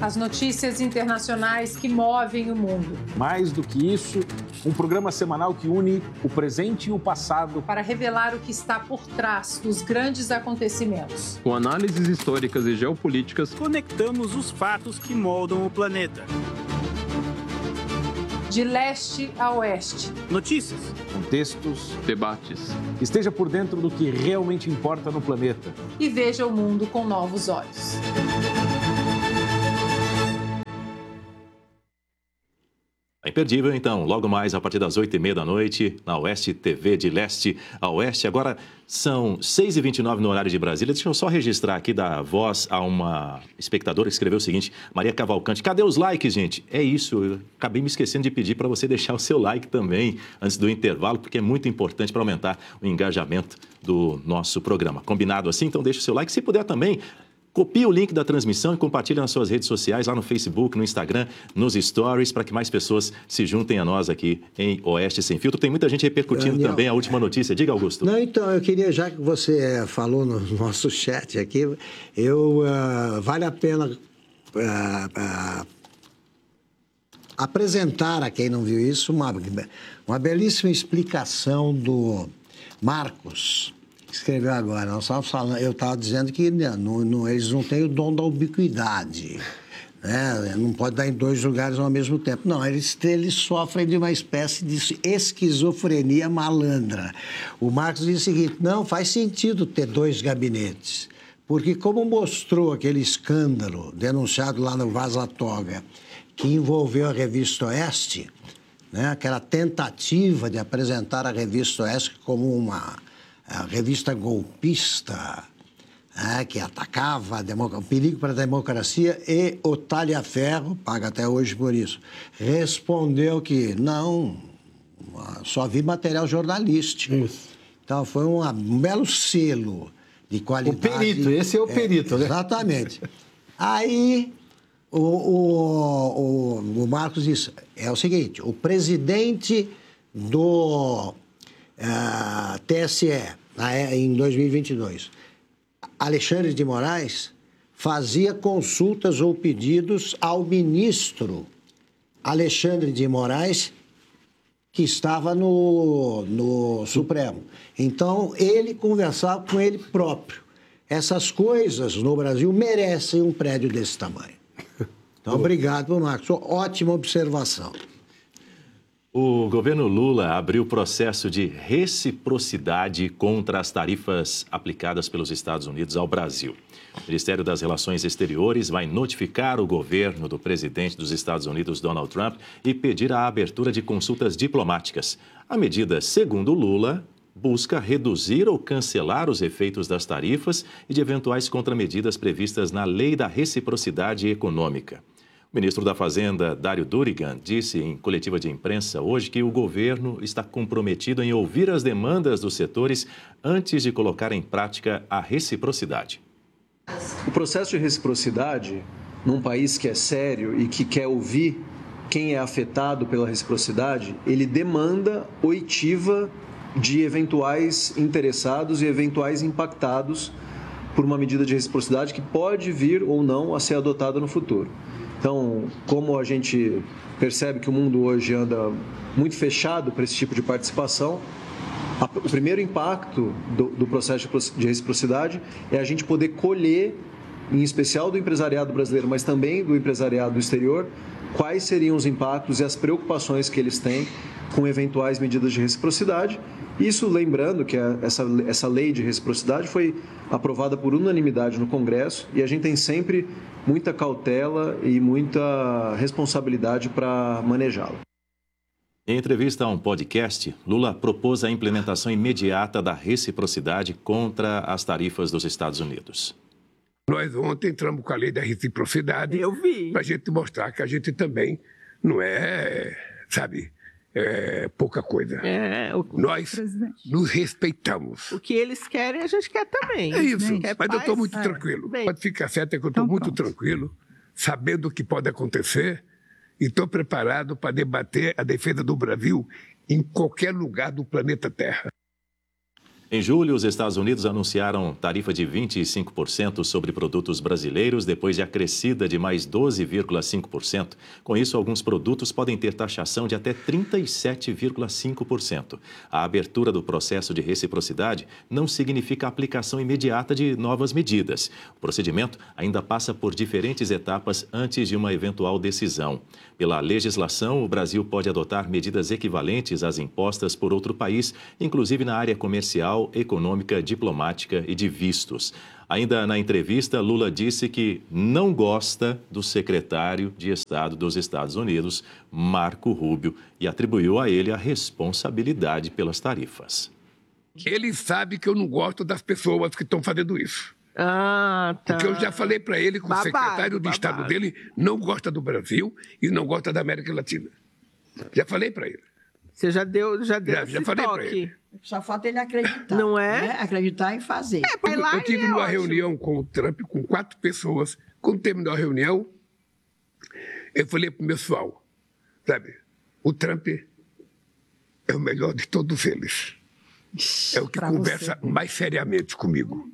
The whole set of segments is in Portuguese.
As notícias internacionais que movem o mundo. Mais do que isso, um programa semanal que une o presente e o passado para revelar o que está por trás dos grandes acontecimentos. Com análises históricas e geopolíticas, conectamos os fatos que moldam o planeta. De leste a oeste. Notícias, contextos, debates. Esteja por dentro do que realmente importa no planeta. E veja o mundo com novos olhos. Imperdível, então, logo mais a partir das 8h30 da noite, na Oeste TV de leste a oeste. Agora são 6h29 no horário de Brasília. Deixa eu só registrar aqui, dar voz a uma espectadora que escreveu o seguinte: Maria Cavalcante, cadê os likes, gente? É isso, eu acabei me esquecendo de pedir para você deixar o seu like também antes do intervalo, porque é muito importante para aumentar o engajamento do nosso programa. Combinado assim? Então deixa o seu like. Se puder também, copie o link da transmissão e compartilhe nas suas redes sociais, lá no Facebook, no Instagram, nos Stories, para que mais pessoas se juntem a nós aqui em Oeste Sem Filtro. Tem muita gente repercutindo também a última notícia. Diga, Augusto. Não, então, eu queria, já que você falou no nosso chat aqui, vale a pena apresentar a quem não viu isso uma belíssima explicação do Marcos. Escreveu agora, nós estávamos falando, eu estava dizendo que eles não têm o dom da ubiquidade, né? Não pode dar em dois lugares ao mesmo tempo. Não, eles sofrem de uma espécie de esquizofrenia malandra. O Marcos diz o seguinte: não faz sentido ter dois gabinetes, porque como mostrou aquele escândalo denunciado lá no Vaza Toga, que envolveu a Revista Oeste, né? Aquela tentativa de apresentar a Revista Oeste como uma revista golpista, que atacava o perigo para a democracia, e o Talhaferro, paga até hoje por isso, respondeu que não, só vi material jornalístico. Isso. Então foi um belo selo de qualidade. O perito, esse é o perito, né? Exatamente. Aí o Marcos disse, é o seguinte: o presidente do TSE, em 2022, Alexandre de Moraes, fazia consultas ou pedidos ao ministro Alexandre de Moraes, que estava no Supremo. Então, ele conversava com ele próprio. Essas coisas no Brasil merecem um prédio desse tamanho. Então, obrigado, Marcos. Ótima observação. O governo Lula abriu processo de reciprocidade contra as tarifas aplicadas pelos Estados Unidos ao Brasil. O Ministério das Relações Exteriores vai notificar o governo do presidente dos Estados Unidos, Donald Trump, e pedir a abertura de consultas diplomáticas. A medida, segundo Lula, busca reduzir ou cancelar os efeitos das tarifas e de eventuais contramedidas previstas na Lei da Reciprocidade Econômica. O ministro da Fazenda, Dário Durigan, disse em coletiva de imprensa hoje que o governo está comprometido em ouvir as demandas dos setores antes de colocar em prática a reciprocidade. O processo de reciprocidade, num país que é sério e que quer ouvir quem é afetado pela reciprocidade, ele demanda oitiva de eventuais interessados e eventuais impactados por uma medida de reciprocidade que pode vir ou não a ser adotada no futuro. Então, como a gente percebe que o mundo hoje anda muito fechado para esse tipo de participação, o primeiro impacto do processo de reciprocidade é a gente poder colher, em especial do empresariado brasileiro, mas também do empresariado do exterior, quais seriam os impactos e as preocupações que eles têm com eventuais medidas de reciprocidade. Isso lembrando que essa lei de reciprocidade foi aprovada por unanimidade no Congresso e a gente tem sempre muita cautela e muita responsabilidade para manejá-la. Em entrevista a um podcast, Lula propôs a implementação imediata da reciprocidade contra as tarifas dos Estados Unidos. Nós ontem entramos com a lei da reciprocidade. Eu vi. Para a gente mostrar que a gente também não é, sabe, pouca coisa. Nós nos respeitamos. O que eles querem, a gente quer também. É isso, né? mas eu estou muito tranquilo. Bem, pode ficar certo que eu estou muito tranquilo, sabendo o que pode acontecer e estou preparado para debater a defesa do Brasil em qualquer lugar do planeta Terra. Em julho, os Estados Unidos anunciaram tarifa de 25% sobre produtos brasileiros, depois de acrescida de mais 12,5%. Com isso, alguns produtos podem ter taxação de até 37,5%. A abertura do processo de reciprocidade não significa a aplicação imediata de novas medidas. O procedimento ainda passa por diferentes etapas antes de uma eventual decisão. Pela legislação, o Brasil pode adotar medidas equivalentes às impostas por outro país, inclusive na área comercial, econômica, diplomática e de vistos. Ainda na entrevista, Lula disse que não gosta do secretário de Estado dos Estados Unidos, Marco Rubio, e atribuiu a ele a responsabilidade pelas tarifas. Ele sabe que eu não gosto das pessoas que estão fazendo isso. Ah, tá. Porque eu já falei para ele que o secretário de Estado dele não gosta do Brasil e não gosta da América Latina. Já falei para ele. Você já deu esse falei toque. para ele. Só falta ele acreditar. Não é? Né? Acreditar em fazer. Eu tive numa reunião com o Trump, com 4 pessoas. Quando terminou a reunião, eu falei para o pessoal, sabe, o Trump é o melhor de todos eles. É o que conversa mais seriamente comigo.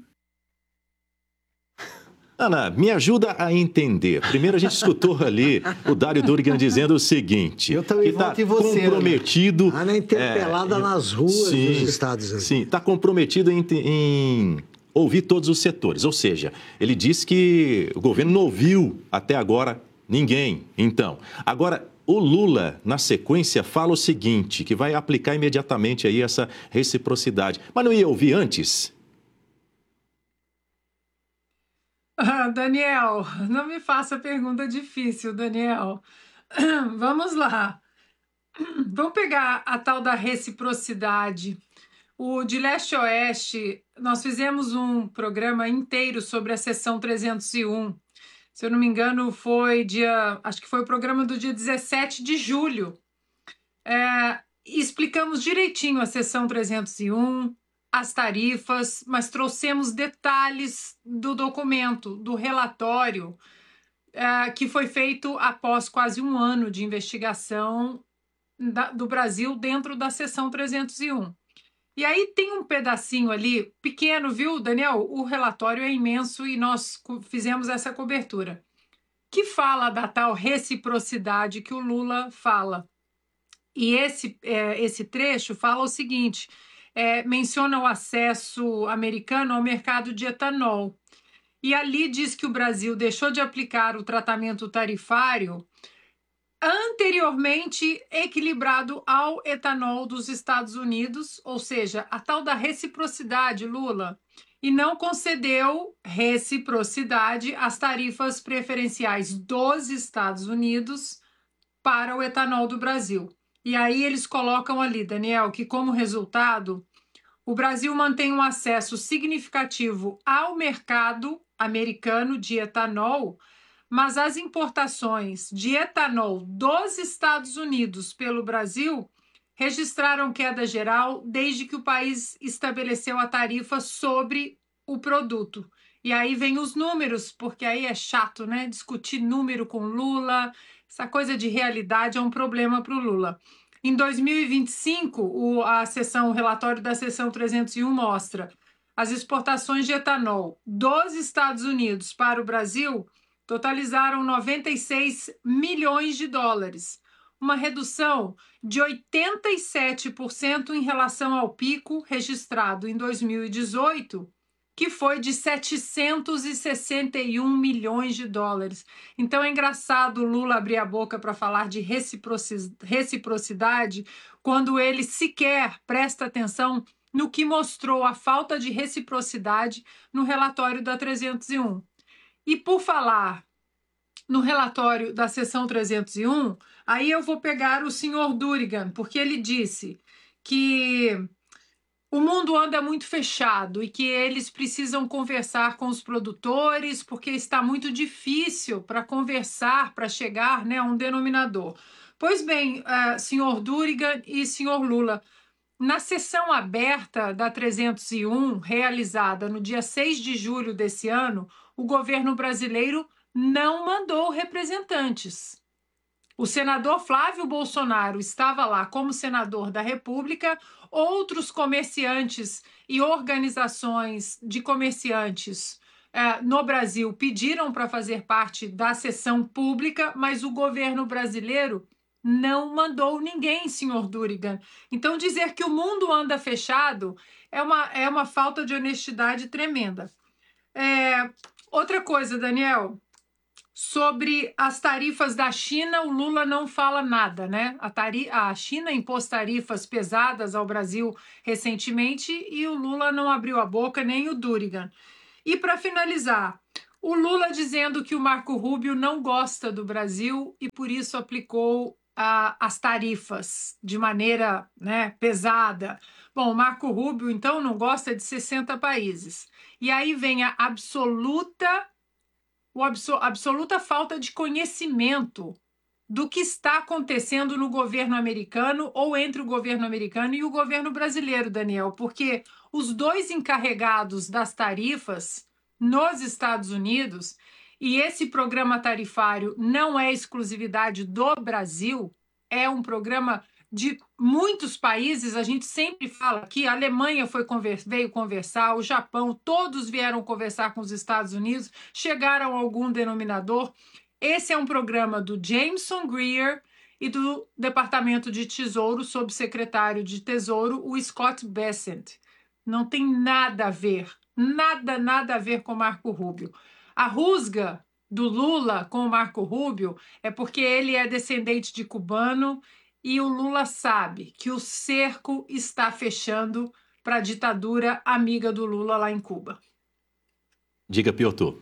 Ana, me ajuda a entender. Primeiro, a gente escutou ali o Dário Durigan dizendo o seguinte... Eu também voto em você, comprometido... Ana interpelada nas ruas dos Estados Unidos. Sim, está comprometido em ouvir todos os setores. Ou seja, ele disse que o governo não ouviu até agora ninguém. Então, agora... O Lula, na sequência, fala o seguinte, que vai aplicar imediatamente aí essa reciprocidade. Mas não ia ouvir antes? Daniel, não me faça pergunta difícil, Daniel. Vamos lá. Vamos pegar a tal da reciprocidade. O de leste a oeste, nós fizemos um programa inteiro sobre a seção 301. Se eu não me engano, acho que foi o programa do dia 17 de julho. Explicamos direitinho a seção 301, as tarifas, mas trouxemos detalhes do documento, do relatório, que foi feito após quase um ano de investigação do Brasil dentro da seção 301. E aí tem um pedacinho ali, pequeno, viu, Daniel? O relatório é imenso e nós fizemos essa cobertura, que fala da tal reciprocidade que o Lula fala. E esse trecho fala o seguinte, menciona o acesso americano ao mercado de etanol. E ali diz que o Brasil deixou de aplicar o tratamento tarifário anteriormente equilibrado ao etanol dos Estados Unidos, ou seja, a tal da reciprocidade, Lula, e não concedeu reciprocidade às tarifas preferenciais dos Estados Unidos para o etanol do Brasil. E aí eles colocam ali, Daniel, que como resultado, o Brasil mantém um acesso significativo ao mercado americano de etanol, mas as importações de etanol dos Estados Unidos pelo Brasil registraram queda geral desde que o país estabeleceu a tarifa sobre o produto. E aí vem os números, porque aí é chato, né? Discutir número com Lula, essa coisa de realidade é um problema para o Lula. Em 2025, o relatório da seção 301 mostra as exportações de etanol dos Estados Unidos para o Brasil totalizaram 96 milhões de dólares, uma redução de 87% em relação ao pico registrado em 2018, que foi de 761 milhões de dólares. Então é engraçado o Lula abrir a boca para falar de reciprocidade quando ele sequer presta atenção no que mostrou a falta de reciprocidade no relatório da 301. E por falar no relatório da seção 301, aí eu vou pegar o senhor Durigan, porque ele disse que o mundo anda muito fechado e que eles precisam conversar com os produtores porque está muito difícil para conversar, para chegar, né, a um denominador. Pois bem, senhor Durigan e senhor Lula, na sessão aberta da 301, realizada no dia 6 de julho desse ano, o governo brasileiro não mandou representantes. O senador Flávio Bolsonaro estava lá como senador da República, outros comerciantes e organizações de comerciantes no Brasil pediram para fazer parte da sessão pública, mas o governo brasileiro não mandou ninguém, senhor Durigan. Então, dizer que o mundo anda fechado é uma falta de honestidade tremenda. Outra coisa, Daniel, sobre as tarifas da China, o Lula não fala nada, né? A China impôs tarifas pesadas ao Brasil recentemente e o Lula não abriu a boca, nem o Durigan. E para finalizar, o Lula dizendo que o Marco Rubio não gosta do Brasil e por isso aplicou as tarifas de maneira, né, pesada. Bom, o Marco Rubio, então, não gosta de 60 países. E aí vem a absoluta falta de conhecimento do que está acontecendo no governo americano ou entre o governo americano e o governo brasileiro, Daniel, porque os dois encarregados das tarifas nos Estados Unidos, e esse programa tarifário não é exclusividade do Brasil, é um programa de muitos países. A gente sempre fala que a Alemanha veio conversar, o Japão, todos vieram conversar com os Estados Unidos, chegaram a algum denominador. Esse é um programa do Jameson Greer e do Departamento de Tesouro, sob secretário de Tesouro, o Scott Bessent. Não tem nada a ver, nada a ver com Marco Rubio. A rusga do Lula com o Marco Rubio é porque ele é descendente de cubano e o Lula sabe que o cerco está fechando para a ditadura amiga do Lula lá em Cuba. Diga, Piotr.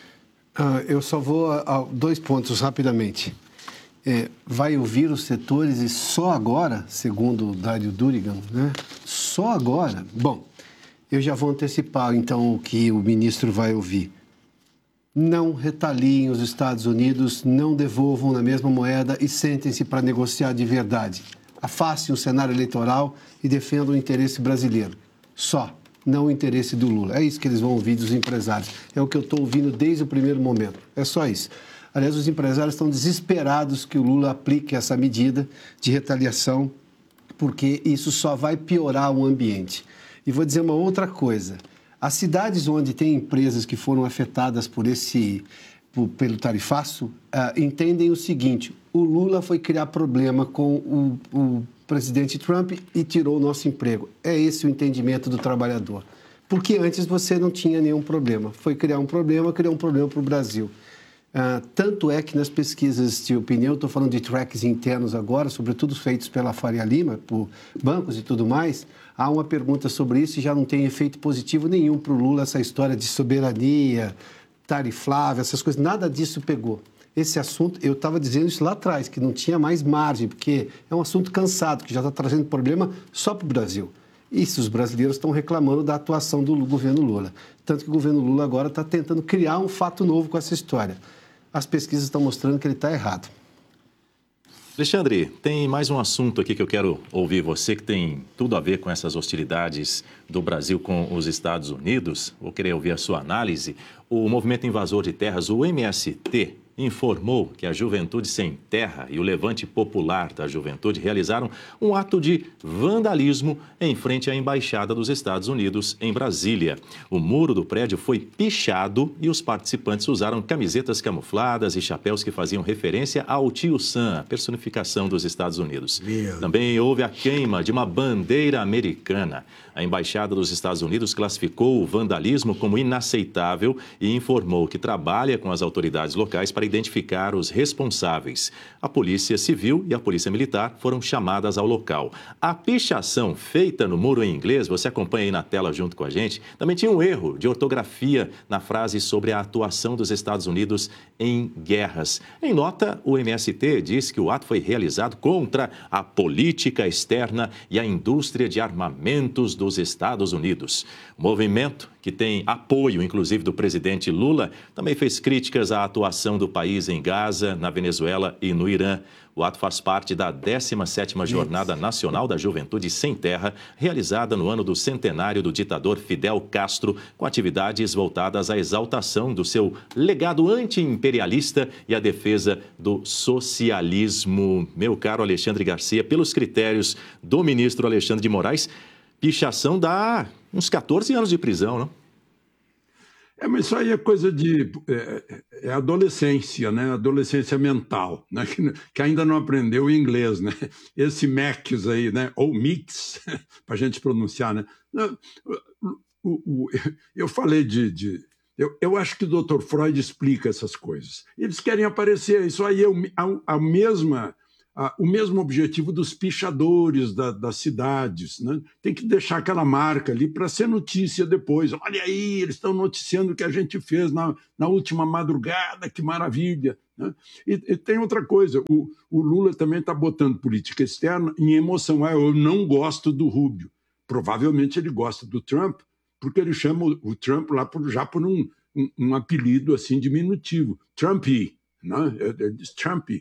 Eu só vou a 2 pontos rapidamente. Vai ouvir os setores e só agora, segundo o Dário Durigan, né? Só agora. Bom, eu já vou antecipar então o que o ministro vai ouvir. Não retaliem os Estados Unidos, não devolvam na mesma moeda e sentem-se para negociar de verdade. Afastem o cenário eleitoral e defendam o interesse brasileiro. Só, não o interesse do Lula. É isso que eles vão ouvir dos empresários. É o que eu estou ouvindo desde o primeiro momento. É só isso. Aliás, os empresários estão desesperados que o Lula aplique essa medida de retaliação, porque isso só vai piorar o ambiente. E vou dizer uma outra coisa. As cidades onde tem empresas que foram afetadas pelo tarifaço entendem o seguinte: o Lula foi criar problema com o presidente Trump e tirou o nosso emprego. É esse o entendimento do trabalhador. Porque antes você não tinha nenhum problema. Foi criar um problema, criou um problema para o Brasil. Tanto é que nas pesquisas de opinião, estou falando de tracks internos agora, sobretudo feitos pela Faria Lima, por bancos e tudo mais, há uma pergunta sobre isso e já não tem efeito positivo nenhum para o Lula, essa história de soberania, tarifável, essas coisas, nada disso pegou. Esse assunto, eu estava dizendo isso lá atrás, que não tinha mais margem, porque é um assunto cansado, que já está trazendo problema só para o Brasil. Isso, os brasileiros estão reclamando da atuação do governo Lula. Tanto que o governo Lula agora está tentando criar um fato novo com essa história. As pesquisas estão mostrando que ele está errado. Alexandre, tem mais um assunto aqui que eu quero ouvir você, que tem tudo a ver com essas hostilidades do Brasil com os Estados Unidos. Vou querer ouvir a sua análise. O movimento invasor de terras, o MST, informou que a Juventude Sem Terra e o Levante Popular da Juventude realizaram um ato de vandalismo em frente à Embaixada dos Estados Unidos em Brasília. O muro do prédio foi pichado e os participantes usaram camisetas camufladas e chapéus que faziam referência ao Tio Sam, a personificação dos Estados Unidos. Também houve a queima de uma bandeira americana. A Embaixada dos Estados Unidos classificou o vandalismo como inaceitável e informou que trabalha com as autoridades locais para identificar os responsáveis. A Polícia Civil e a Polícia Militar foram chamadas ao local. A pichação feita no muro em inglês, você acompanha aí na tela junto com a gente, também tinha um erro de ortografia na frase sobre a atuação dos Estados Unidos em guerras. Em nota, o MST diz que o ato foi realizado contra a política externa e a indústria de armamentos dos Estados Unidos. O movimento, que tem apoio, inclusive, do presidente Lula, também fez críticas à atuação do país em Gaza, na Venezuela e no Irã. O ato faz parte da 17ª Jornada Nacional da Juventude Sem Terra, realizada no ano do centenário do ditador Fidel Castro, com atividades voltadas à exaltação do seu legado anti-imperialista e à defesa do socialismo. Meu caro Alexandre Garcia, pelos critérios do ministro Alexandre de Moraes, pichação dá uns 14 anos de prisão, não? Mas isso aí é coisa de adolescência, né? Adolescência mental, né? Que ainda não aprendeu inglês, né? Esse Max aí, né? Ou Mix, para a gente pronunciar, né? Eu falei eu acho que o Dr. Freud explica essas coisas. Eles querem aparecer, isso aí é o mesmo objetivo dos pichadores das cidades, né? Tem que deixar aquela marca ali para ser notícia depois. Olha aí, eles estão noticiando o que a gente fez na última madrugada, que maravilha, né? E tem outra coisa, o Lula também está botando política externa em emoção. Eu não gosto do Rubio. Provavelmente ele gosta do Trump, porque ele chama o Trump lá já por um apelido assim diminutivo. Trumpy, né? Ele diz Trumpy.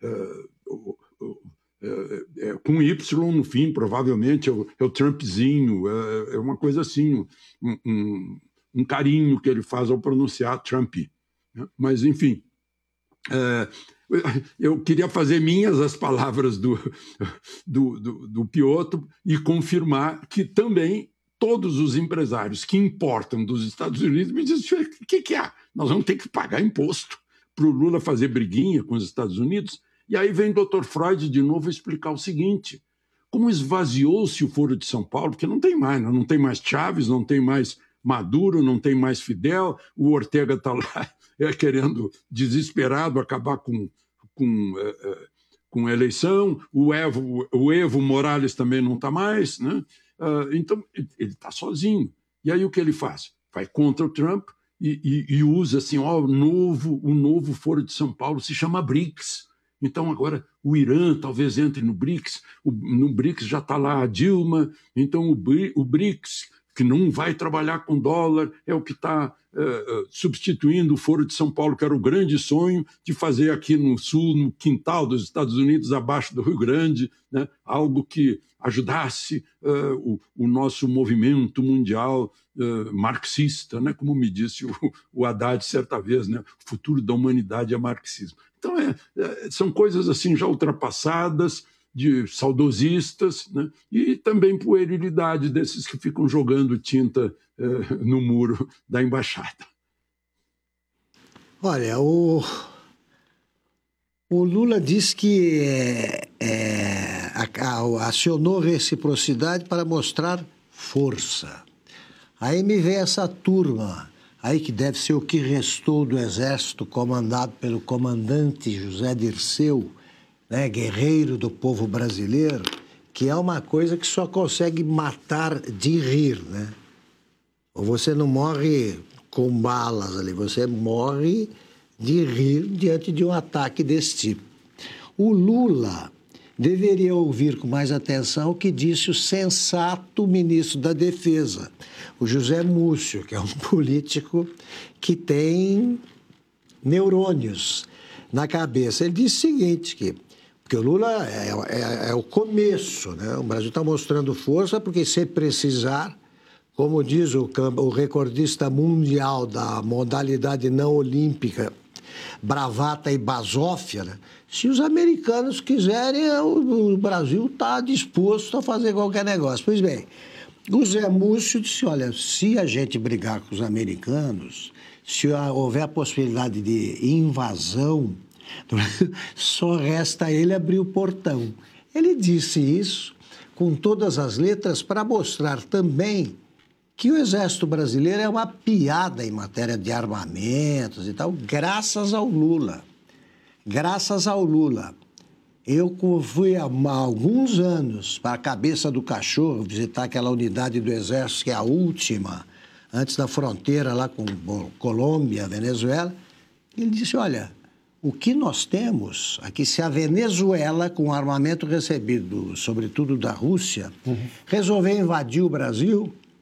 Com Y no fim, provavelmente é o Trumpzinho, é uma coisa assim, um carinho que ele faz ao pronunciar Trump, né? Mas enfim, eu queria fazer minhas as palavras do Piotr e confirmar que também todos os empresários que importam dos Estados Unidos me dizem: o que há? Nós vamos ter que pagar imposto para o Lula fazer briguinha com os Estados Unidos. E aí vem o Dr. Freud de novo explicar o seguinte: como esvaziou-se o Foro de São Paulo, porque não tem mais, não tem mais Chaves, não tem mais Maduro, não tem mais Fidel, o Ortega está lá querendo, desesperado, acabar com a eleição, o Evo Morales também não está mais, né? Então ele está sozinho. E aí o que ele faz? Vai contra o Trump e usa assim, o novo Foro de São Paulo se chama BRICS. Então agora o Irã talvez entre no BRICS, no BRICS já está lá a Dilma, então o BRICS, que não vai trabalhar com dólar, é o que está substituindo o Foro de São Paulo, que era o grande sonho de fazer aqui no sul, no quintal dos Estados Unidos, abaixo do Rio Grande, né? Algo que ajudasse o nosso movimento mundial marxista, né? Como me disse o Haddad certa vez, né? O futuro da humanidade é marxismo. Então, são coisas assim já ultrapassadas, de saudosistas, né? E também puerilidade desses que ficam jogando tinta no muro da embaixada. Olha, o Lula diz que acionou reciprocidade para mostrar força. Aí me vem essa turma aí que deve ser o que restou do exército comandado pelo comandante José Dirceu, né, guerreiro do povo brasileiro, que é uma coisa que só consegue matar de rir, né? Ou você não morre com balas ali, você morre de rir diante de um ataque desse tipo. O Lula deveria ouvir com mais atenção o que disse o sensato ministro da Defesa, o José Múcio, que é um político que tem neurônios na cabeça. Ele disse o seguinte, porque o Lula é o começo, né? O Brasil está mostrando força porque, se precisar, como diz o recordista mundial da modalidade não olímpica, bravata e basófia, né? Se os americanos quiserem, o Brasil está disposto a fazer qualquer negócio. Pois bem, o Zé Múcio disse: olha, se a gente brigar com os americanos, se houver a possibilidade de invasão, só resta ele abrir o portão. Ele disse isso com todas as letras para mostrar também que o Exército Brasileiro é uma piada em matéria de armamentos e tal, graças ao Lula. Graças ao Lula. Eu fui há alguns anos para a Cabeça do Cachorro visitar aquela unidade do Exército, que é a última, antes da fronteira lá com Colômbia, Venezuela. Ele disse: olha, o que nós temos aqui, se a Venezuela, com o armamento recebido, sobretudo da Rússia, resolver invadir o Brasil,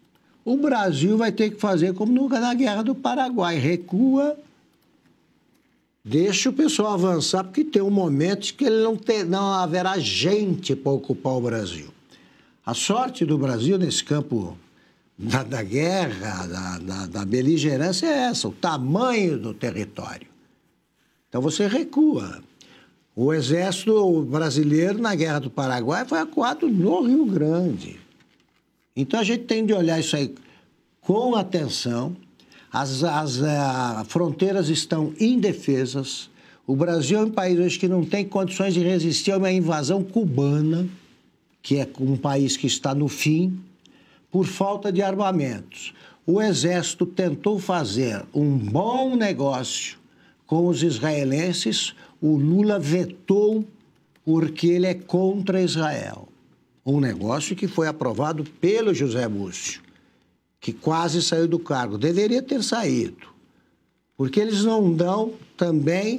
O Brasil vai ter que fazer como nunca na Guerra do Paraguai. Recua, deixa o pessoal avançar, porque tem um momento que ele não haverá gente para ocupar o Brasil. A sorte do Brasil nesse campo da guerra, da beligerância é essa, o tamanho do território. Então você recua. O exército brasileiro na Guerra do Paraguai foi acuado no Rio Grande. Então a gente tem de olhar isso aí com atenção. As fronteiras estão indefesas. O Brasil é um país hoje que não tem condições de resistir a uma invasão cubana, que é um país que está no fim, por falta de armamentos. O exército tentou fazer um bom negócio com os israelenses. O Lula vetou porque ele é contra Israel. Um negócio que foi aprovado pelo José Múcio, que quase saiu do cargo. Deveria ter saído, porque eles não dão também...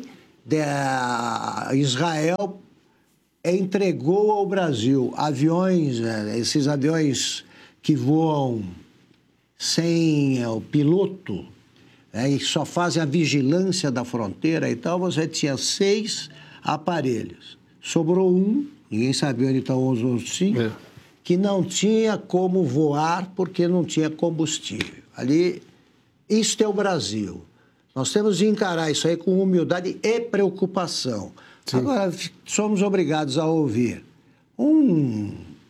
Israel entregou ao Brasil aviões, esses aviões que voam sem o piloto, e só fazem a vigilância da fronteira e tal. Você tinha 6 aparelhos. Sobrou um, ninguém sabia onde estão os outros 5, que não tinha como voar porque não tinha combustível. Ali, isto é o Brasil. Nós temos de encarar isso aí com humildade e preocupação. Sim. Agora, somos obrigados a ouvir um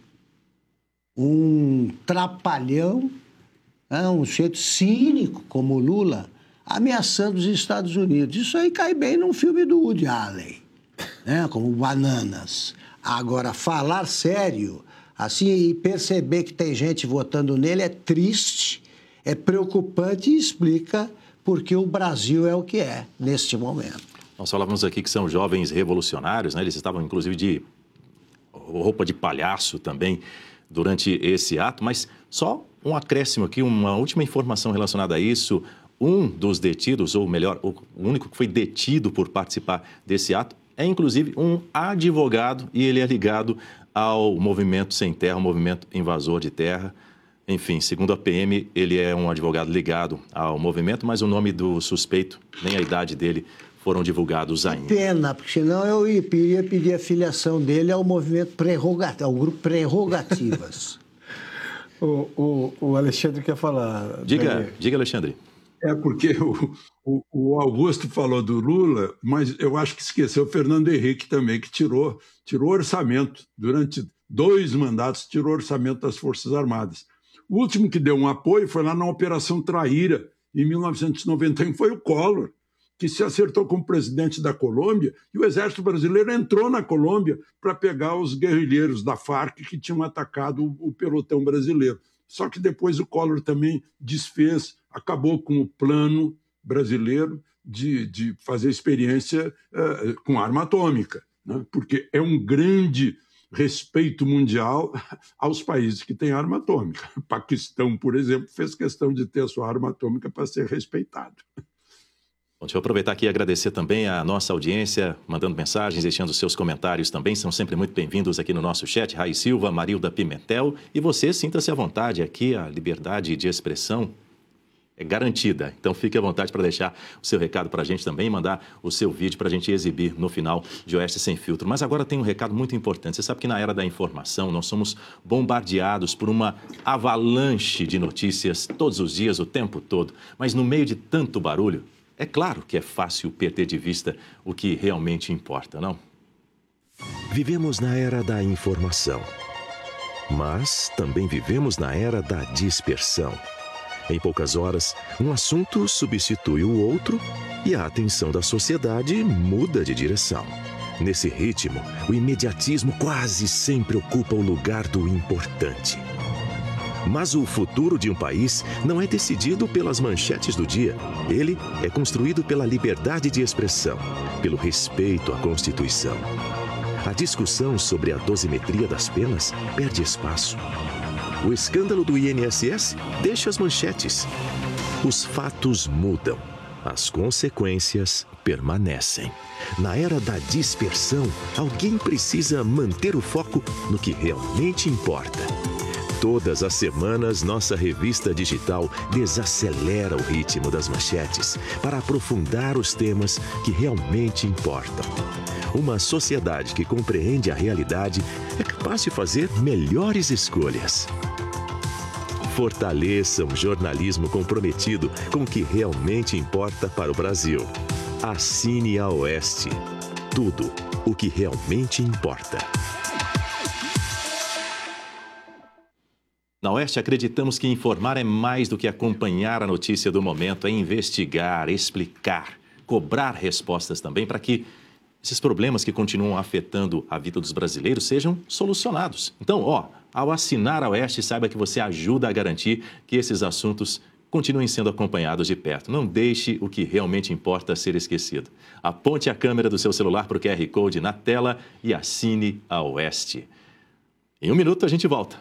trapalhão, um jeito cínico como o Lula, ameaçando os Estados Unidos. Isso aí cai bem num filme do Woody Allen, como Bananas. Agora, falar sério, assim, e perceber que tem gente votando nele é triste, é preocupante e explica porque o Brasil é o que é neste momento. Nós falávamos aqui que são jovens revolucionários, né? Eles estavam, inclusive, de roupa de palhaço também durante esse ato, mas só um acréscimo aqui, uma última informação relacionada a isso. Um dos detidos, ou melhor, o único que foi detido por participar desse ato, é inclusive um advogado, e ele é ligado ao Movimento Sem Terra, o movimento invasor de terra. Enfim, segundo a PM, ele é um advogado ligado ao movimento, mas o nome do suspeito, nem a idade dele, foram divulgados ainda. Pena, porque senão eu ia pedir a filiação dele ao movimento ao grupo Prerrogativas. o Alexandre quer falar. Diga, Alexandre. É porque o Augusto falou do Lula, mas eu acho que esqueceu o Fernando Henrique também, que tirou orçamento. Durante 2 mandatos, tirou orçamento das Forças Armadas. O último que deu um apoio foi lá na Operação Traíra, em 1991, foi o Collor, que se acertou como presidente da Colômbia, e o Exército Brasileiro entrou na Colômbia para pegar os guerrilheiros da Farc que tinham atacado o pelotão brasileiro. Só que depois o Collor também desfez, acabou com o plano brasileiro de fazer experiência com arma atômica, né? Porque é um grande respeito mundial aos países que têm arma atômica. O Paquistão, por exemplo, fez questão de ter a sua arma atômica para ser respeitado. Bom, deixa eu aproveitar aqui e agradecer também a nossa audiência, mandando mensagens, deixando seus comentários também, são sempre muito bem-vindos aqui no nosso chat. Rai Silva, Marilda Pimentel, e você, sinta-se à vontade, aqui a liberdade de expressão é garantida, então fique à vontade para deixar o seu recado para a gente também, mandar o seu vídeo para a gente exibir no final de Oeste Sem Filtro. Mas agora tem um recado muito importante, você sabe que na era da informação nós somos bombardeados por uma avalanche de notícias todos os dias, o tempo todo, mas no meio de tanto barulho, é claro que é fácil perder de vista o que realmente importa, não? Vivemos na era da informação, mas também vivemos na era da dispersão. Em poucas horas, um assunto substitui o outro e a atenção da sociedade muda de direção. Nesse ritmo, o imediatismo quase sempre ocupa o lugar do importante. Mas o futuro de um país não é decidido pelas manchetes do dia. Ele é construído pela liberdade de expressão, pelo respeito à Constituição. A discussão sobre a dosimetria das penas perde espaço. O escândalo do INSS deixa as manchetes. Os fatos mudam. As consequências permanecem. Na era da dispersão, alguém precisa manter o foco no que realmente importa. Todas as semanas, nossa revista digital desacelera o ritmo das manchetes para aprofundar os temas que realmente importam. Uma sociedade que compreende a realidade é capaz de fazer melhores escolhas. Fortaleça um jornalismo comprometido com o que realmente importa para o Brasil. Assine a Oeste. Tudo o que realmente importa. Na Oeste, acreditamos que informar é mais do que acompanhar a notícia do momento, é investigar, explicar, cobrar respostas também para que esses problemas que continuam afetando a vida dos brasileiros sejam solucionados. Então, ao assinar a Oeste, saiba que você ajuda a garantir que esses assuntos continuem sendo acompanhados de perto. Não deixe o que realmente importa ser esquecido. Aponte a câmera do seu celular para o QR Code na tela e assine a Oeste. Em 1 minuto a gente volta.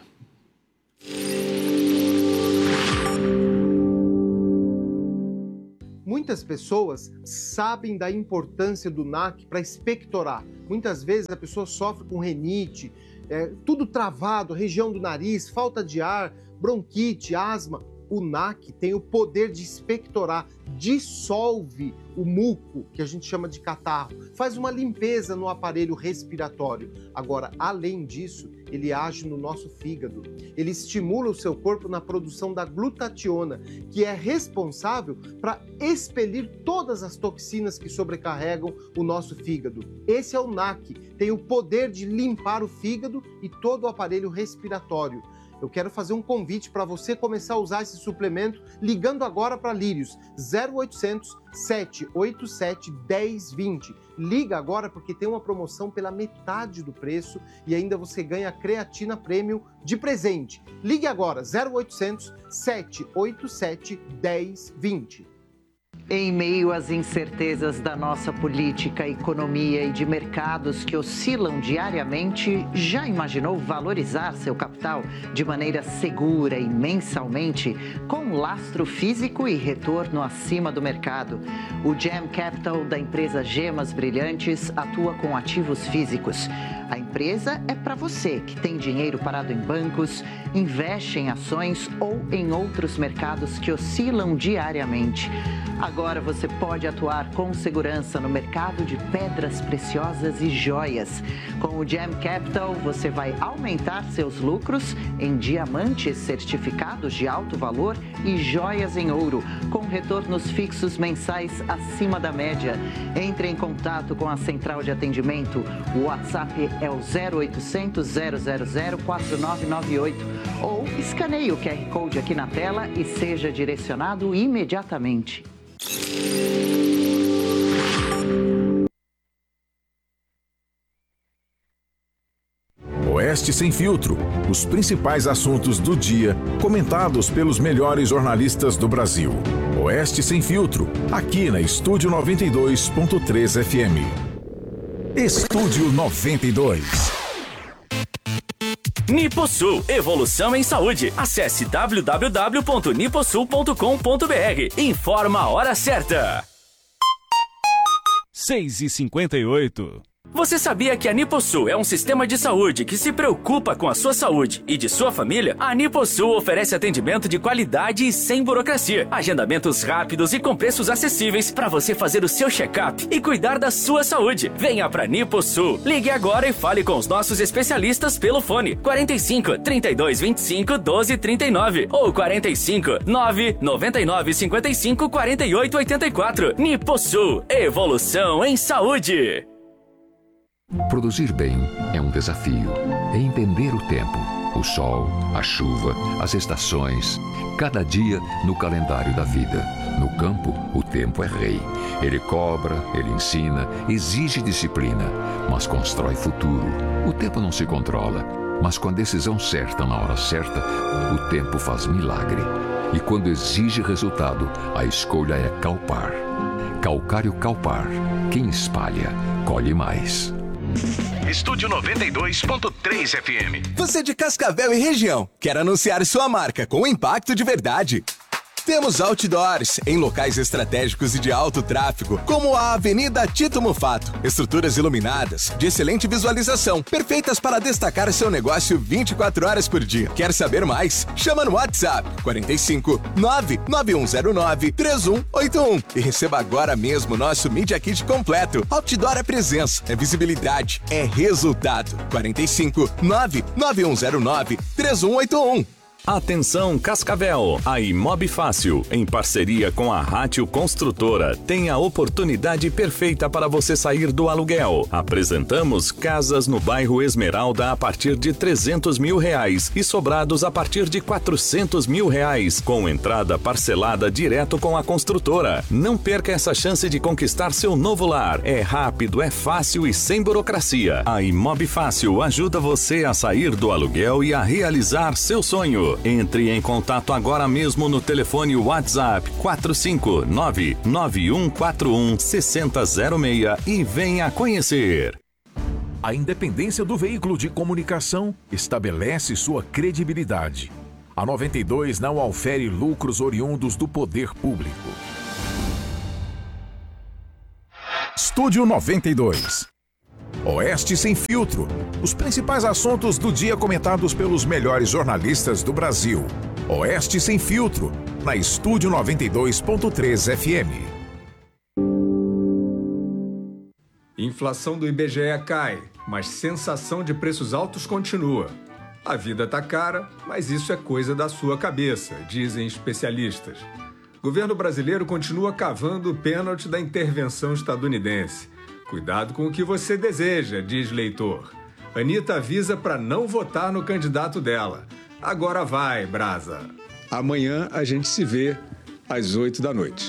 Muitas pessoas sabem da importância do NAC para expectorar. Muitas vezes a pessoa sofre com rinite, tudo travado, região do nariz, falta de ar, bronquite, asma. O NAC tem o poder de expectorar, dissolve o muco, que a gente chama de catarro, faz uma limpeza no aparelho respiratório. Agora, além disso, ele age no nosso fígado. Ele estimula o seu corpo na produção da glutationa, que é responsável para expelir todas as toxinas que sobrecarregam o nosso fígado. Esse é o NAC, tem o poder de limpar o fígado e todo o aparelho respiratório. Eu quero fazer um convite para você começar a usar esse suplemento ligando agora para Lírios, 0800 787 1020. Liga agora porque tem uma promoção pela metade do preço e ainda você ganha creatina premium de presente. Ligue agora, 0800 787 1020. Em meio às incertezas da nossa política, economia e de mercados que oscilam diariamente, já imaginou valorizar seu capital de maneira segura e mensalmente, com lastro físico e retorno acima do mercado? O Gem Capital da empresa Gemas Brilhantes atua com ativos físicos. A empresa é para você que tem dinheiro parado em bancos, investe em ações ou em outros mercados que oscilam diariamente. Agora você pode atuar com segurança no mercado de pedras preciosas e joias. Com o Gem Capital, você vai aumentar seus lucros em diamantes certificados de alto valor e joias em ouro, com retornos fixos mensais acima da média. Entre em contato com a central de atendimento. O WhatsApp é o 0800 000 4998 ou escaneie o QR Code aqui na tela e seja direcionado imediatamente. Oeste Sem Filtro, os principais assuntos do dia, comentados pelos melhores jornalistas do Brasil. Oeste Sem Filtro, aqui na Estúdio 92.3 FM. Estúdio 92. Niposul, evolução em saúde. Acesse www.niposul.com.br. Informa a hora certa. 6h58. Você sabia que a Niposul é um sistema de saúde que se preocupa com a sua saúde e de sua família? A Niposul oferece atendimento de qualidade e sem burocracia. Agendamentos rápidos e com preços acessíveis para você fazer o seu check-up e cuidar da sua saúde. Venha para Niposul. Ligue agora e fale com os nossos especialistas pelo fone 45 32 25 12 39 ou 45 9 99 55 48 84. Niposul, evolução em saúde. Produzir bem é um desafio. É entender o tempo, o sol, a chuva, as estações, cada dia no calendário da vida. No campo, o tempo é rei. Ele cobra, ele ensina, exige disciplina, mas constrói futuro. O tempo não se controla, mas com a decisão certa na hora certa, o tempo faz milagre. E quando exige resultado, a escolha é Calpar. Calcário Calpar. Quem espalha, colhe mais. Estúdio 92.3 FM. Você de Cascavel e região, quer anunciar sua marca com impacto de verdade? Temos outdoors em locais estratégicos e de alto tráfego, como a Avenida Tito Mufato. Estruturas iluminadas, de excelente visualização, perfeitas para destacar seu negócio 24 horas por dia. Quer saber mais? Chama no WhatsApp 45 99109 3181 e receba agora mesmo nosso Media Kit completo. Outdoor é presença, é visibilidade, é resultado. 45 99109 3181. Atenção Cascavel, a Imob Fácil, em parceria com a Rátio Construtora, tem a oportunidade perfeita para você sair do aluguel. Apresentamos casas no bairro Esmeralda a partir de R$300 mil e sobrados a partir de R$400 mil, com entrada parcelada direto com a construtora. Não perca essa chance de conquistar seu novo lar. É rápido, é fácil e sem burocracia. A Imob Fácil ajuda você a sair do aluguel e a realizar seu sonho. Entre em contato agora mesmo no telefone WhatsApp 459-9141-6006 e venha conhecer. A independência do veículo de comunicação estabelece sua credibilidade. A 92 não aufere lucros oriundos do poder público. Estúdio 92. Oeste Sem Filtro. Os principais assuntos do dia comentados pelos melhores jornalistas do Brasil. Oeste Sem Filtro, na Estúdio 92.3 FM. Inflação do IBGE cai, mas sensação de preços altos continua. A vida tá cara, mas isso é coisa da sua cabeça, dizem especialistas. O governo brasileiro continua cavando o pênalti da intervenção estadunidense. Cuidado com o que você deseja, diz leitor. Anitta avisa para não votar no candidato dela. Agora vai, Brasa. Amanhã a gente se vê às 8 da noite.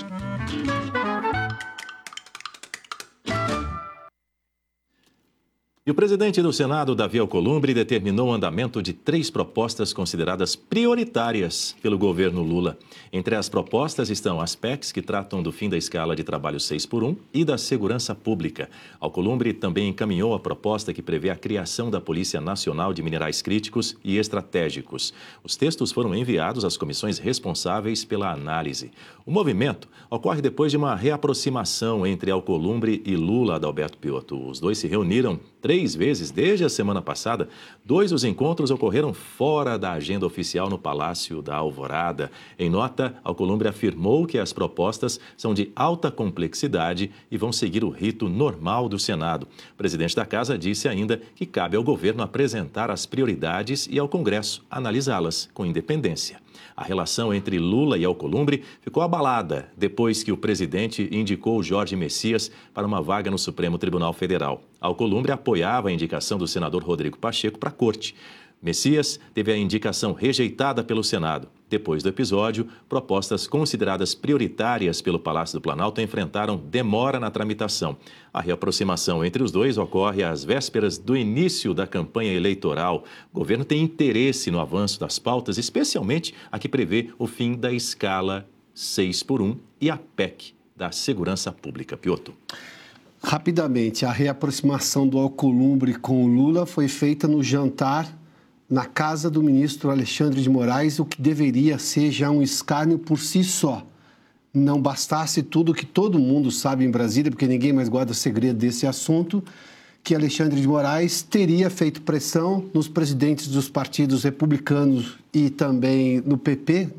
E o presidente do Senado, Davi Alcolumbre, determinou o andamento de 3 propostas consideradas prioritárias pelo governo Lula. Entre as propostas estão as PECs, que tratam do fim da escala de trabalho 6x1 e da segurança pública. Alcolumbre também encaminhou a proposta que prevê a criação da Polícia Nacional de Minerais Críticos e Estratégicos. Os textos foram enviados às comissões responsáveis pela análise. O movimento ocorre depois de uma reaproximação entre Alcolumbre e Lula, Adalberto Piotto. Os dois se reuniram 3 vezes desde a semana passada. 2 dos encontros ocorreram fora da agenda oficial no Palácio da Alvorada. Em nota, Alcolumbre afirmou que as propostas são de alta complexidade e vão seguir o rito normal do Senado. O presidente da Casa disse ainda que cabe ao governo apresentar as prioridades e ao Congresso analisá-las com independência. A relação entre Lula e Alcolumbre ficou abalada depois que o presidente indicou Jorge Messias para uma vaga no Supremo Tribunal Federal. Alcolumbre apoiava a indicação do senador Rodrigo Pacheco para a corte. Messias teve a indicação rejeitada pelo Senado. Depois do episódio, propostas consideradas prioritárias pelo Palácio do Planalto enfrentaram demora na tramitação. A reaproximação entre os dois ocorre às vésperas do início da campanha eleitoral. O governo tem interesse no avanço das pautas, especialmente a que prevê o fim da escala 6x1 e a PEC da segurança pública. Piotto. Rapidamente, a reaproximação do Alcolumbre com o Lula foi feita no jantar na casa do ministro Alexandre de Moraes, o que deveria ser já um escárnio por si só. Não bastasse tudo que todo mundo sabe em Brasília, porque ninguém mais guarda segredo desse assunto, que Alexandre de Moraes teria feito pressão nos presidentes dos partidos republicanos e também no PP,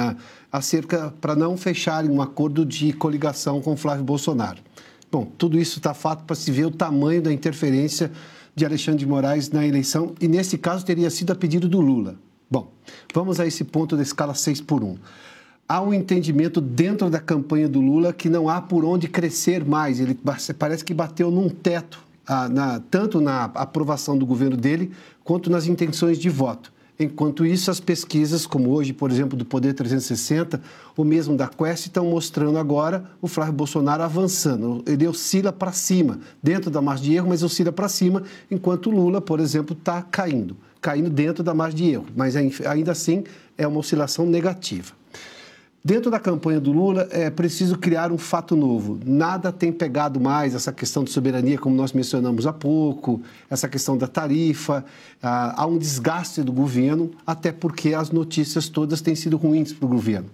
acerca para não fecharem um acordo de coligação com Flávio Bolsonaro. Bom, tudo isso está fato para se ver o tamanho da interferência de Alexandre de Moraes na eleição, e nesse caso teria sido a pedido do Lula. Bom, vamos a esse ponto da escala 6x1. Há um entendimento dentro da campanha do Lula que não há por onde crescer mais. Ele parece que bateu num teto, tanto na aprovação do governo dele, quanto nas intenções de voto. Enquanto isso, as pesquisas, como hoje, por exemplo, do Poder 360, ou mesmo da Quest, estão mostrando agora o Flávio Bolsonaro avançando. Ele oscila para cima, dentro da margem de erro, mas oscila para cima, enquanto o Lula, por exemplo, está caindo dentro da margem de erro, mas ainda assim é uma oscilação negativa. Dentro da campanha do Lula, é preciso criar um fato novo. Nada tem pegado mais essa questão de soberania, como nós mencionamos há pouco, essa questão da tarifa. Há um desgaste do governo, até porque as notícias todas têm sido ruins para o governo.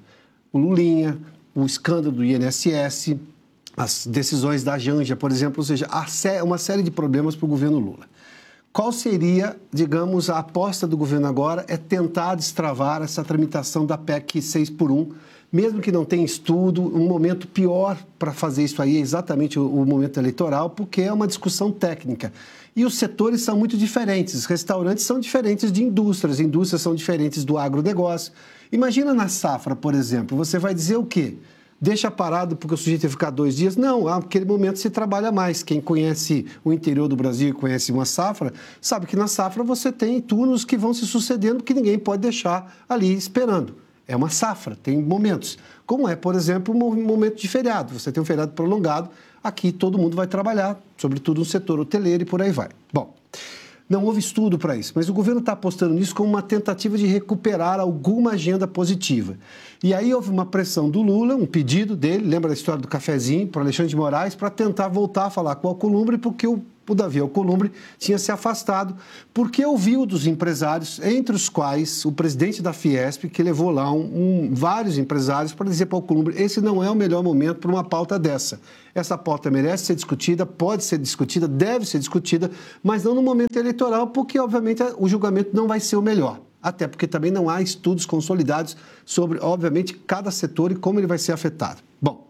o Lulinha, o escândalo do INSS, as decisões da Janja, por exemplo, ou seja, uma série de problemas para o governo Lula. Qual seria, digamos, a aposta do governo agora é tentar destravar essa tramitação da PEC 6x1, mesmo que não tenha estudo, um momento pior para fazer isso aí é exatamente o momento eleitoral, porque é uma discussão técnica. E os setores são muito diferentes, restaurantes são diferentes de indústrias são diferentes do agronegócio. Imagina na safra, por exemplo, você vai dizer o quê? Deixa parado porque o sujeito ia ficar 2 dias? Não, naquele momento se trabalha mais. Quem conhece o interior do Brasil e conhece uma safra, sabe que na safra você tem turnos que vão se sucedendo que ninguém pode deixar ali esperando. É uma safra, tem momentos. Como é, por exemplo, um momento de feriado. Você tem um feriado prolongado, aqui todo mundo vai trabalhar, sobretudo no setor hoteleiro e por aí vai. Bom, não houve estudo para isso, mas o governo está apostando nisso como uma tentativa de recuperar alguma agenda positiva. E aí houve uma pressão do Lula, um pedido dele, lembra da história do cafezinho, para Alexandre de Moraes, para tentar voltar a falar com o Alcolumbre, porque o Davi Alcolumbre tinha se afastado, porque ouviu dos empresários, entre os quais o presidente da Fiesp, que levou lá vários empresários para dizer para o Alcolumbre, esse não é o melhor momento para uma pauta dessa. Essa pauta merece ser discutida, pode ser discutida, deve ser discutida, mas não no momento eleitoral, porque, obviamente, o julgamento não vai ser o melhor. Até porque também não há estudos consolidados sobre, obviamente, cada setor e como ele vai ser afetado. Bom,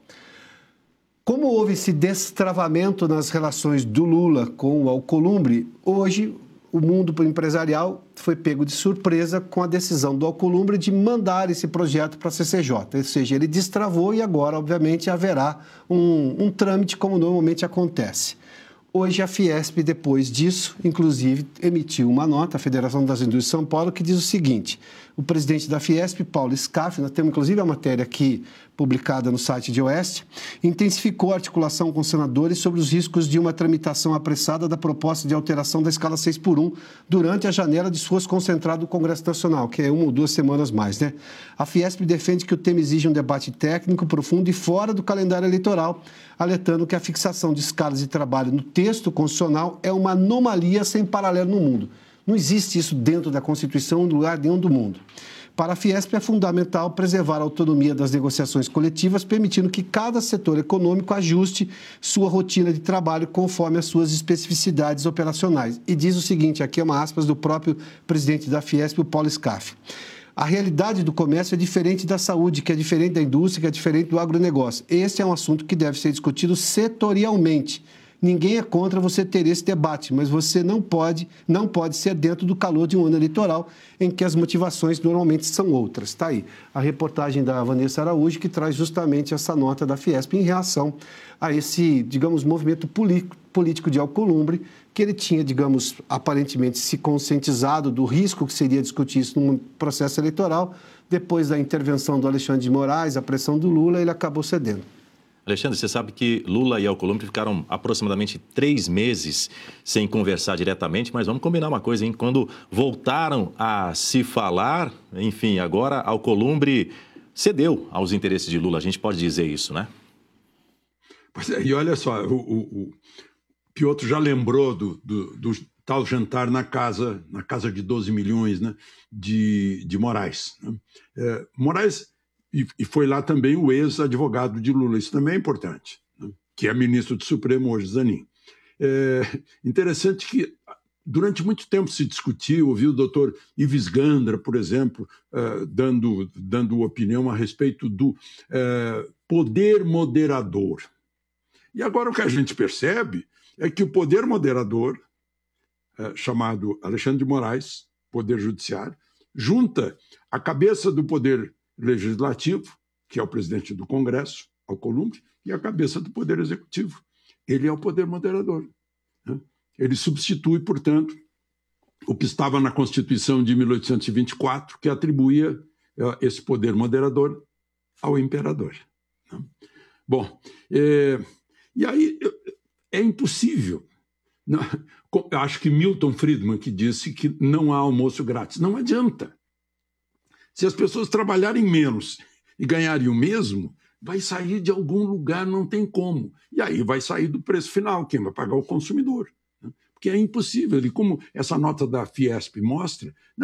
como houve esse destravamento nas relações do Lula com o Alcolumbre, hoje o mundo empresarial foi pego de surpresa com a decisão do Alcolumbre de mandar esse projeto para a CCJ. Ou seja, ele destravou e agora, obviamente, haverá um trâmite como normalmente acontece. Hoje a Fiesp, depois disso, inclusive, emitiu uma nota, a Federação das Indústrias de São Paulo, que diz o seguinte: o presidente da Fiesp, Paulo Scaff, nós temos inclusive a matéria aqui publicada no site de Oeste, intensificou a articulação com senadores sobre os riscos de uma tramitação apressada da proposta de alteração da escala 6x1 durante a janela de esforço concentrado do Congresso Nacional, que é 1 ou 2 semanas mais, né? A Fiesp defende que o tema exige um debate técnico profundo e fora do calendário eleitoral, alertando que a fixação de escalas de trabalho no texto constitucional é uma anomalia sem paralelo no mundo. Não existe isso dentro da Constituição em lugar nenhum do mundo. Para a Fiesp é fundamental preservar a autonomia das negociações coletivas, permitindo que cada setor econômico ajuste sua rotina de trabalho conforme as suas especificidades operacionais. E diz o seguinte, aqui é uma aspas do próprio presidente da Fiesp, o Paulo Scaff. A realidade do comércio é diferente da saúde, que é diferente da indústria, que é diferente do agronegócio. Esse é um assunto que deve ser discutido setorialmente. Ninguém é contra você ter esse debate, mas você não pode ser dentro do calor de um ano eleitoral em que as motivações normalmente são outras. Está aí a reportagem da Vanessa Araújo, que traz justamente essa nota da Fiesp em reação a esse, digamos, movimento político de Alcolumbre, que ele tinha, digamos, aparentemente se conscientizado do risco que seria discutir isso num processo eleitoral. Depois da intervenção do Alexandre de Moraes, a pressão do Lula, ele acabou cedendo. Alexandre, você sabe que Lula e Alcolumbre ficaram aproximadamente 3 meses sem conversar diretamente, mas vamos combinar uma coisa, hein? Quando voltaram a se falar, enfim, agora Alcolumbre cedeu aos interesses de Lula, a gente pode dizer isso, né? Pois é, e olha só, o Piotr já lembrou do tal jantar na casa de 12 milhões, né, de Moraes. Né? Moraes... E foi lá também o ex-advogado de Lula, isso também é importante, né? Que é ministro do Supremo hoje, Zanin. Interessante que durante muito tempo se discutiu, ouviu o doutor Ives Gandra, por exemplo, dando opinião a respeito do poder moderador. E agora o que a gente percebe é que o poder moderador, chamado Alexandre de Moraes, Poder Judiciário, junta a cabeça do Poder Legislativo, que é o presidente do Congresso, Alcolumbre, e a cabeça do Poder Executivo. Ele é o poder moderador. Né? Ele substitui, portanto, o que estava na Constituição de 1824, que atribuía esse poder moderador ao imperador. Né? Bom, e aí é impossível. Não, acho que Milton Friedman que disse que não há almoço grátis. Não adianta. Se as pessoas trabalharem menos e ganharem o mesmo, vai sair de algum lugar, não tem como. E aí vai sair do preço final, quem vai pagar o consumidor. Né? Porque é impossível. E como essa nota da Fiesp mostra, né,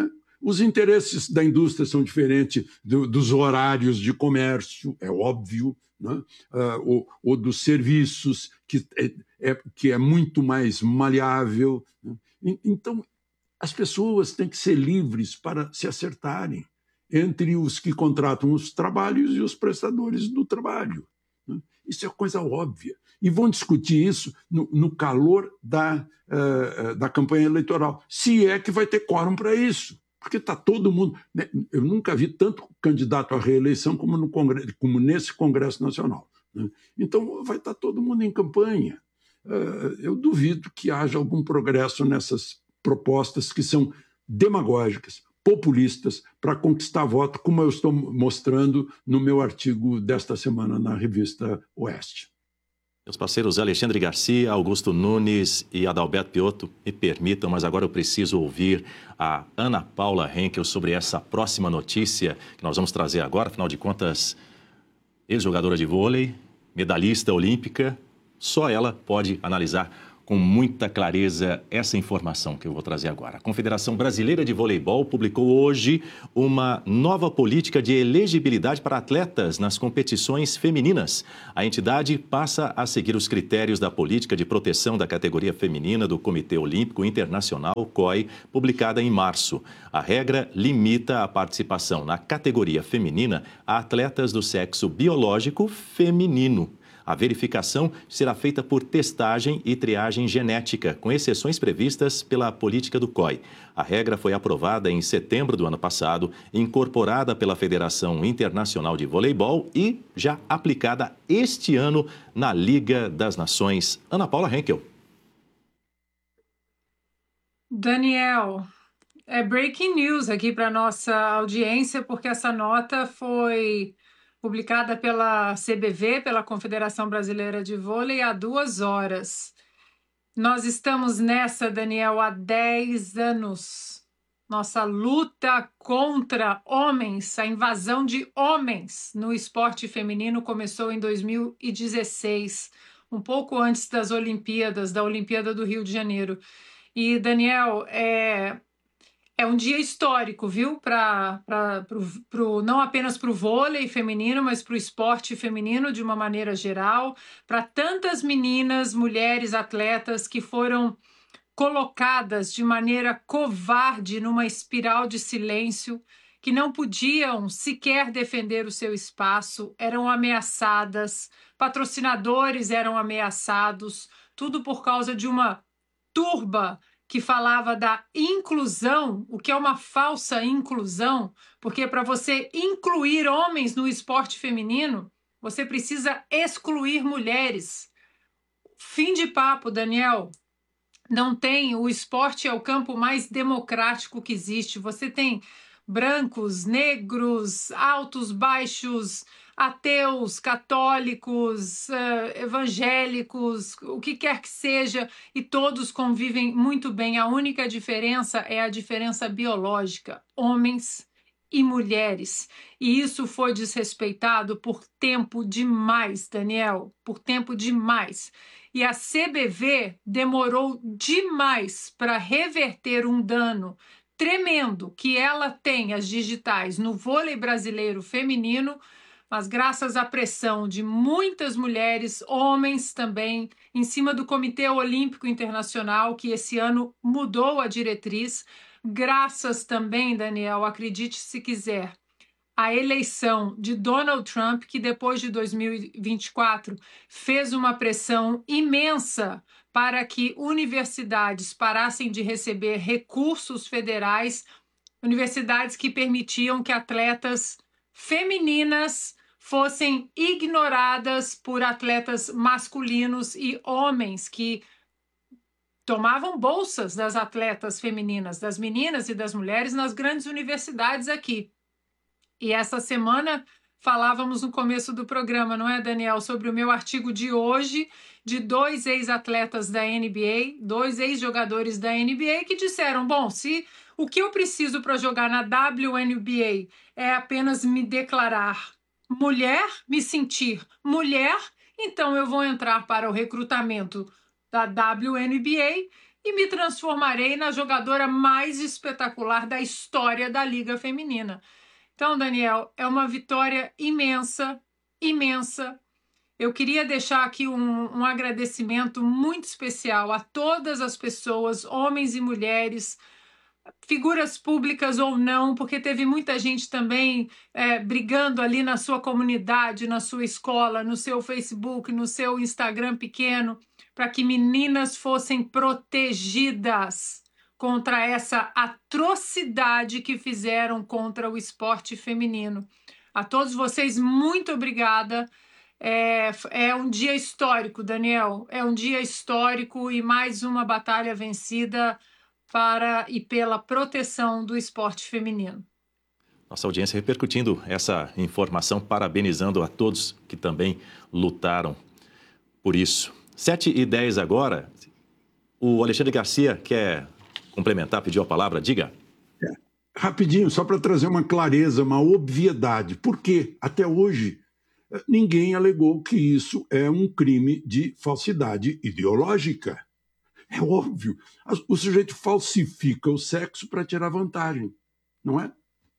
Os interesses da indústria são diferentes dos horários de comércio, é óbvio, né? Ou dos serviços, que é muito mais maleável, né? Então, as pessoas têm que ser livres para se acertarem entre os que contratam os trabalhos e os prestadores do trabalho, né? Isso é coisa óbvia. E vão discutir isso no calor da campanha eleitoral, se é que vai ter quórum para isso. Porque está todo mundo... Né? Eu nunca vi tanto candidato à reeleição como nesse Congresso Nacional, né? Então, vai estar todo mundo em campanha. Eu duvido que haja algum progresso nessas propostas que são demagógicas, populistas, para conquistar voto, como eu estou mostrando no meu artigo desta semana na revista Oeste. Meus parceiros Alexandre Garcia, Augusto Nunes e Adalberto Piotto, me permitam, mas agora eu preciso ouvir a Ana Paula Henkel sobre essa próxima notícia que nós vamos trazer agora. Afinal de contas, ex-jogadora de vôlei, medalhista olímpica, só ela pode analisar com muita clareza essa informação que eu vou trazer agora. A Confederação Brasileira de Voleibol publicou hoje uma nova política de elegibilidade para atletas nas competições femininas. A entidade passa a seguir os critérios da política de proteção da categoria feminina do Comitê Olímpico Internacional, COI, publicada em março. A regra limita a participação na categoria feminina a atletas do sexo biológico feminino. A verificação será feita por testagem e triagem genética, com exceções previstas pela política do COI. A regra foi aprovada em setembro do ano passado, incorporada pela Federação Internacional de Voleibol e já aplicada este ano na Liga das Nações. Ana Paula Henkel. Daniel, é breaking news aqui para a nossa audiência, porque essa nota foi publicada pela CBV, pela Confederação Brasileira de Vôlei, há 2 horas. Nós estamos nessa, Daniel, há 10 anos. Nossa luta contra homens, a invasão de homens no esporte feminino começou em 2016, um pouco antes das Olimpíadas, da Olimpíada do Rio de Janeiro. E, Daniel, é um dia histórico, viu? Não apenas para o vôlei feminino, mas para o esporte feminino de uma maneira geral, para tantas meninas, mulheres, atletas que foram colocadas de maneira covarde numa espiral de silêncio, que não podiam sequer defender o seu espaço, eram ameaçadas, patrocinadores eram ameaçados, tudo por causa de uma turba que falava da inclusão, o que é uma falsa inclusão, porque para você incluir homens no esporte feminino, você precisa excluir mulheres. Fim de papo, Daniel. Não tem, o esporte é o campo mais democrático que existe. Você tem brancos, negros, altos, baixos, ateus, católicos, evangélicos, o que quer que seja, e todos convivem muito bem. A única diferença é a diferença biológica, homens e mulheres. E isso foi desrespeitado por tempo demais, Daniel, por tempo demais. E a CBV demorou demais para reverter um dano tremendo que ela tem, as digitais, no vôlei brasileiro feminino, mas graças à pressão de muitas mulheres, homens também, em cima do Comitê Olímpico Internacional, que esse ano mudou a diretriz, graças também, Daniel, acredite se quiser, à eleição de Donald Trump, que depois de 2024 fez uma pressão imensa para que universidades parassem de receber recursos federais, universidades que permitiam que atletas femininas fossem ignoradas por atletas masculinos e homens que tomavam bolsas das atletas femininas, das meninas e das mulheres nas grandes universidades aqui. E essa semana falávamos no começo do programa, não é, Daniel, sobre o meu artigo de hoje, de 2 ex-atletas da NBA, 2 ex-jogadores da NBA que disseram, bom, se o que eu preciso para jogar na WNBA é apenas me declarar mulher, me sentir mulher, então eu vou entrar para o recrutamento da WNBA e me transformarei na jogadora mais espetacular da história da Liga Feminina. Então, Daniel, é uma vitória imensa, imensa. Eu queria deixar aqui um agradecimento muito especial a todas as pessoas, homens e mulheres, figuras públicas ou não, porque teve muita gente também brigando ali na sua comunidade, na sua escola, no seu Facebook, no seu Instagram pequeno, para que meninas fossem protegidas contra essa atrocidade que fizeram contra o esporte feminino. A todos vocês, muito obrigada. É um dia histórico, Daniel. É um dia histórico e mais uma batalha vencida para e pela proteção do esporte feminino. Nossa audiência repercutindo essa informação, parabenizando a todos que também lutaram por isso. 7h10 agora. O Alexandre Garcia quer complementar, pediu a palavra, diga. Rapidinho, só para trazer uma clareza, uma obviedade. Por quê? Até hoje, ninguém alegou que isso é um crime de falsidade ideológica. É óbvio, o sujeito falsifica o sexo para tirar vantagem, não é?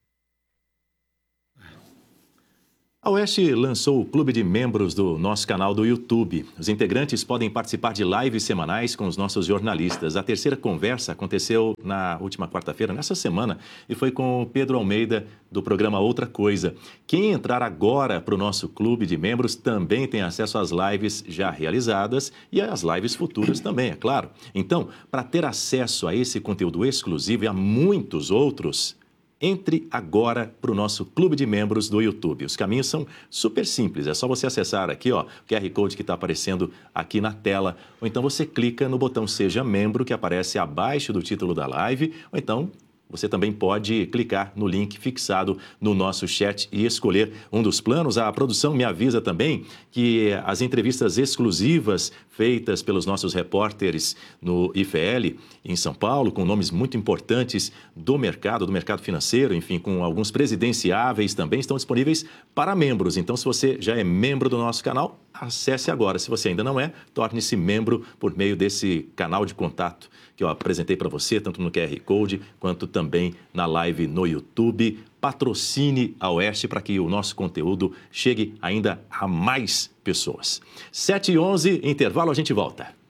A Oeste lançou o clube de membros do nosso canal do YouTube. Os integrantes podem participar de lives semanais com os nossos jornalistas. A terceira conversa aconteceu na última quarta-feira, nessa semana, e foi com o Pedro Almeida, do programa Outra Coisa. Quem entrar agora para o nosso clube de membros também tem acesso às lives já realizadas e às lives futuras também, é claro. Então, para ter acesso a esse conteúdo exclusivo e a muitos outros, entre agora para o nosso clube de membros do YouTube. Os caminhos são super simples, é só você acessar aqui, ó, o QR Code que está aparecendo aqui na tela, ou então você clica no botão Seja Membro, que aparece abaixo do título da live, ou então você também pode clicar no link fixado no nosso chat e escolher um dos planos. A produção me avisa também que as entrevistas exclusivas feitas pelos nossos repórteres no IFL, em São Paulo, com nomes muito importantes do mercado financeiro, enfim, com alguns presidenciáveis também, estão disponíveis para membros. Então, se você já é membro do nosso canal, acesse agora. Se você ainda não é, torne-se membro por meio desse canal de contato que eu apresentei para você, tanto no QR Code quanto também na live no YouTube. Patrocine a Oeste para que o nosso conteúdo chegue ainda a mais pessoas. 7h11, intervalo, a gente volta.